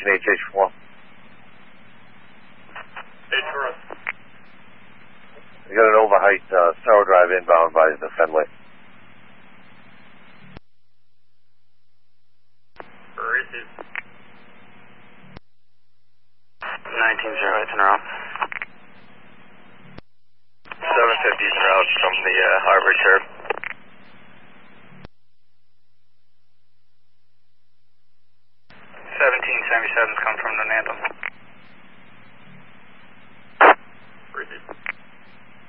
Station HH4. H4. We got an overheight Tower Drive inbound by the Fenway. Receive. 1908 en route. 750 en route from the harbor chirp. 1777's come from Nonanthem.